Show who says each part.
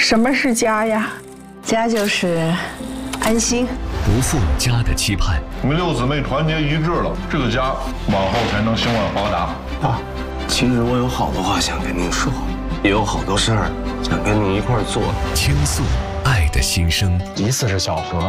Speaker 1: 什么是家呀？
Speaker 2: 家就是安心，
Speaker 3: 不负家的期盼。
Speaker 4: 你们六姊妹团结一致了，这个家往后才能兴旺发达。
Speaker 5: 爸，其实我有好多话想跟您说，也有好多事儿想跟您一块儿做。
Speaker 3: 倾诉爱的心声。
Speaker 5: 疑似是小何。